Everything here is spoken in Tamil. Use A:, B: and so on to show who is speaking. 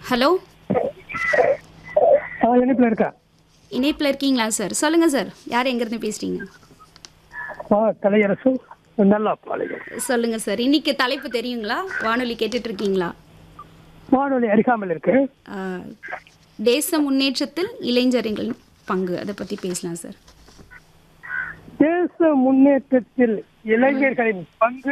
A: ஹலோ,
B: இணைப்பில் இருக்கா?
A: இணைப்பில் இருக்கீங்களா சார்? சொல்லுங்கள் சார், யார் எங்கேருந்து பேசுகிறீங்க?
B: கலையரசு நல்லா பாளையம்.
A: சொல்லுங்கள் சார், இன்னைக்கு தலைப்பு தெரியுங்களா? வானொலி கேட்டுட்டு இருக்கீங்களா?
B: வானொலி அருகாமல் இருக்கு.
A: ஆ, தேச முன்னேற்றத்தில் இளைஞர்களின் பங்கு, அதை பற்றி பேசலாம் சார்.
B: தேச முன்னேற்றத்தில் இளைஞர்களின் பங்கு